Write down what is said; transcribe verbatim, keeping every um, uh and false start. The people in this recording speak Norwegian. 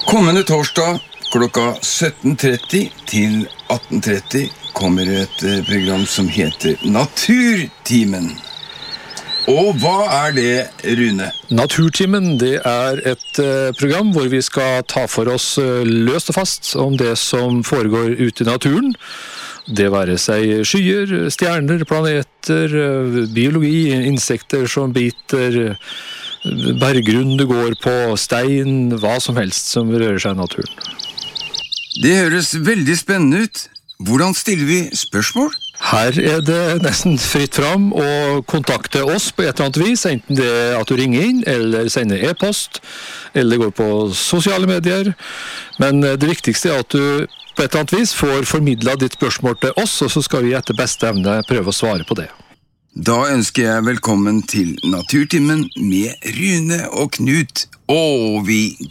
Kommende torsdag klokka sytten tretti til atten tretti kommer et program som heter Naturtimen. Og hva er det, Rune? Naturtimen, det er et uh, program hvor vi skal ta for oss uh, løst og fast om det som foregår ute i naturen. Det være seg skyer, stjerner, planeter, uh, biologi, insekter som biter, uh, berggrunn du går på, stein, hva som helst som rører seg i naturen. Det høres veldig spennende ut. Hvordan stiller vi spørsmål? Her er det nesten fritt fram å kontakte oss på et eller annet vis, enten det er at du ringer inn, eller sender e-post, eller går på sosiale medier. Men det viktigste er at du på et eller annet vis får formidlet ditt spørsmål til oss, og så skal vi etter beste evne prøve å svare på det. Da ønsker jeg velkommen til Naturtimen med Rune og Knut, og vi